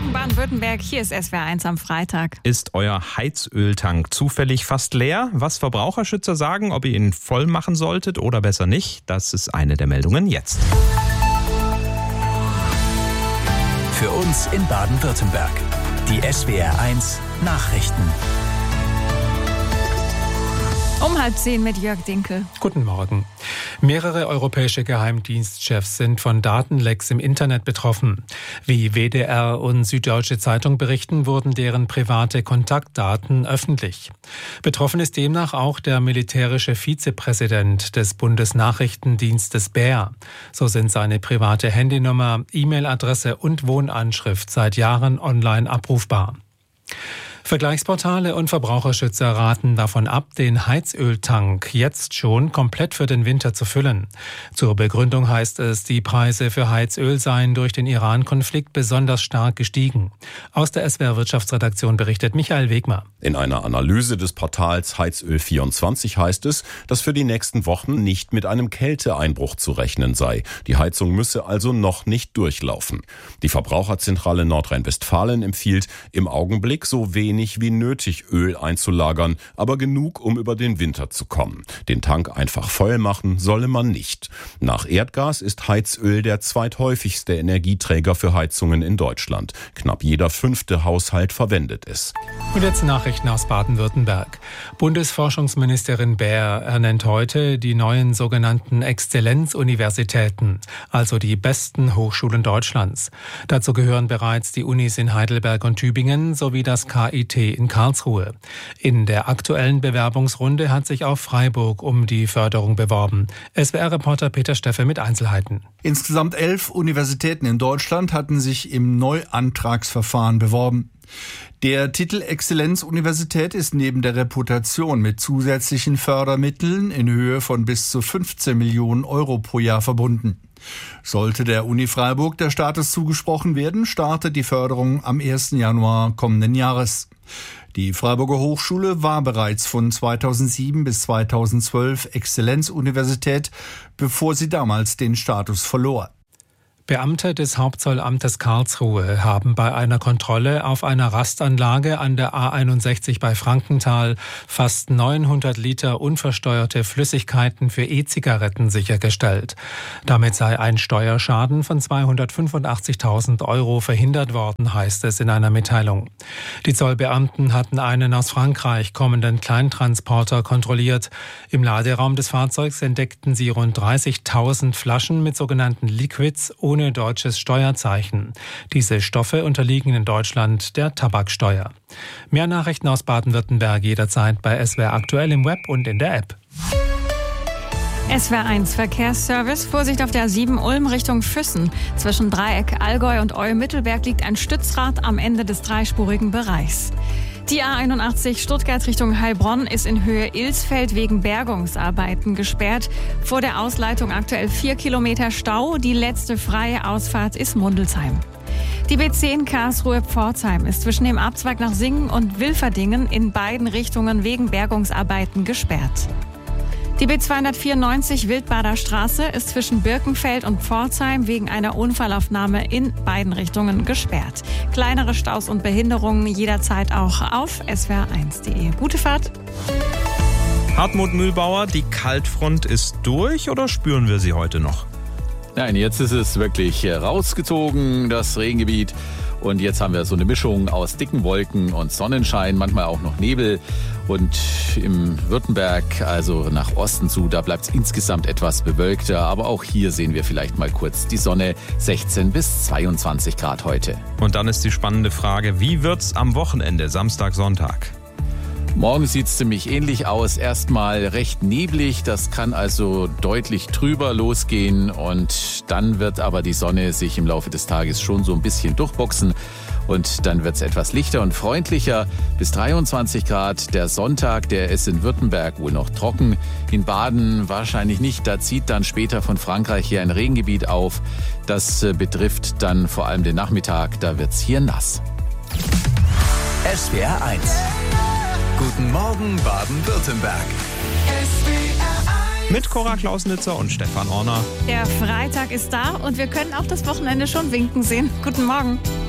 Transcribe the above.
Morgen Baden-Württemberg, hier ist SWR1 am Freitag. Ist euer Heizöltank zufällig fast leer? Was Verbraucherschützer sagen, ob ihr ihn voll machen solltet oder besser nicht, das ist eine der Meldungen jetzt. Für uns in Baden-Württemberg. Die SWR1 Nachrichten. Um 9:30 mit Jörg Dinkel. Guten Morgen. Mehrere europäische Geheimdienstchefs sind von Datenlecks im Internet betroffen. Wie WDR und Süddeutsche Zeitung berichten, wurden deren private Kontaktdaten öffentlich. Betroffen ist demnach auch der militärische Vizepräsident des Bundesnachrichtendienstes BER. So sind seine private Handynummer, E-Mail-Adresse und Wohnanschrift seit Jahren online abrufbar. Vergleichsportale und Verbraucherschützer raten davon ab, den Heizöltank jetzt schon komplett für den Winter zu füllen. Zur Begründung heißt es, die Preise für Heizöl seien durch den Iran-Konflikt besonders stark gestiegen. Aus der SWR-Wirtschaftsredaktion berichtet Michael Wegmer. In einer Analyse des Portals Heizöl24 heißt es, dass für die nächsten Wochen nicht mit einem Kälteeinbruch zu rechnen sei. Die Heizung müsse also noch nicht durchlaufen. Die Verbraucherzentrale Nordrhein-Westfalen empfiehlt, im Augenblick so wenig wie nötig Öl einzulagern, aber genug, um über den Winter zu kommen. Den Tank einfach voll machen solle man nicht. Nach Erdgas ist Heizöl der zweithäufigste Energieträger für Heizungen in Deutschland. Knapp jeder 5. Haushalt verwendet es. Und jetzt Nachrichten aus Baden-Württemberg. Bundesforschungsministerin Baer ernennt heute die neuen sogenannten Exzellenzuniversitäten, also die besten Hochschulen Deutschlands. Dazu gehören bereits die Unis in Heidelberg und Tübingen sowie das KIT in Karlsruhe. In der aktuellen Bewerbungsrunde hat sich auch Freiburg um die Förderung beworben. SWR-Reporter Peter Steffe mit Einzelheiten. Insgesamt 11 Universitäten in Deutschland hatten sich im Neuantragsverfahren beworben. Der Titel Exzellenzuniversität ist neben der Reputation mit zusätzlichen Fördermitteln in Höhe von bis zu 15 Millionen Euro pro Jahr verbunden. Sollte der Uni Freiburg der Status zugesprochen werden, startet die Förderung am 1. Januar kommenden Jahres. Die Freiburger Hochschule war bereits von 2007 bis 2012 Exzellenzuniversität, bevor sie damals den Status verlor. Beamte des Hauptzollamtes Karlsruhe haben bei einer Kontrolle auf einer Rastanlage an der A61 bei Frankenthal fast 900 Liter unversteuerte Flüssigkeiten für E-Zigaretten sichergestellt. Damit sei ein Steuerschaden von 285.000 Euro verhindert worden, heißt es in einer Mitteilung. Die Zollbeamten hatten einen aus Frankreich kommenden Kleintransporter kontrolliert. Im Laderaum des Fahrzeugs entdeckten sie rund 30.000 Flaschen mit sogenannten Liquids ohne deutsches Steuerzeichen. Diese Stoffe unterliegen in Deutschland der Tabaksteuer. Mehr Nachrichten aus Baden-Württemberg jederzeit bei SWR aktuell im Web und in der App. SWR1 Verkehrsservice. Vorsicht auf der A7 Ulm Richtung Füssen. Zwischen Dreieck Allgäu und Eulen-Mittelberg liegt ein Stützrad am Ende des dreispurigen Bereichs. Die A81 Stuttgart Richtung Heilbronn ist in Höhe Ilsfeld wegen Bergungsarbeiten gesperrt. Vor der Ausleitung aktuell 4 Kilometer Stau. Die letzte freie Ausfahrt ist Mundelsheim. Die B10 Karlsruhe-Pforzheim ist zwischen dem Abzweig nach Singen und Wilferdingen in beiden Richtungen wegen Bergungsarbeiten gesperrt. Die B294 Wildbader Straße ist zwischen Birkenfeld und Pforzheim wegen einer Unfallaufnahme in beiden Richtungen gesperrt. Kleinere Staus und Behinderungen jederzeit auch auf swr1.de. Gute Fahrt! Hartmut Mühlbauer, die Kaltfront ist durch oder spüren wir sie heute noch? Nein, jetzt ist es wirklich rausgezogen, das Regengebiet. Und jetzt haben wir so eine Mischung aus dicken Wolken und Sonnenschein, manchmal auch noch Nebel. Und im Württemberg, also nach Osten zu, da bleibt es insgesamt etwas bewölkter. Aber auch hier sehen wir vielleicht mal kurz die Sonne. 16 bis 22 Grad heute. Und dann ist die spannende Frage, wie wird's am Wochenende, Samstag, Sonntag? Morgen sieht es ziemlich ähnlich aus. Erstmal recht neblig, das kann also deutlich trüber losgehen. Und dann wird aber die Sonne sich im Laufe des Tages schon so ein bisschen durchboxen. Und dann wird es etwas lichter und freundlicher. Bis 23 Grad. Der Sonntag, der ist in Württemberg wohl noch trocken. In Baden wahrscheinlich nicht. Da zieht dann später von Frankreich hier ein Regengebiet auf. Das betrifft dann vor allem den Nachmittag. Da wird es hier nass. SWR1. Guten Morgen Baden-Württemberg. Mit Cora Klausnitzer und Stefan Orner. Der Freitag ist da und wir können auch das Wochenende schon winken sehen. Guten Morgen.